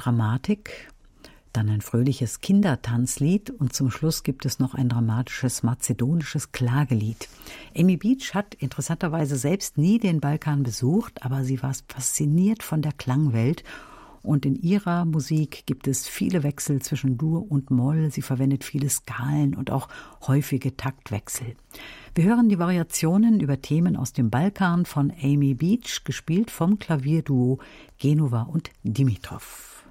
Dramatik, dann ein fröhliches Kindertanzlied und zum Schluss gibt es noch ein dramatisches mazedonisches Klagelied. Amy Beach hat interessanterweise selbst nie den Balkan besucht, aber sie war fasziniert von der Klangwelt. Und in ihrer Musik gibt es viele Wechsel zwischen Dur und Moll. Sie verwendet viele Skalen und auch häufige Taktwechsel. Wir hören die Variationen über Themen aus dem Balkan von Amy Beach, gespielt vom Klavierduo Genova und Dimitrov.